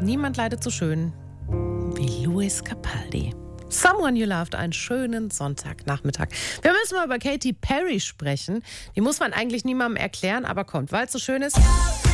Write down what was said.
Niemand leidet so schön wie Louis Capaldi. Someone You Loved, einen schönen Sonntagnachmittag. Wir müssen mal über Katy Perry sprechen. Die muss man eigentlich niemandem erklären, aber kommt, weil es so schön ist.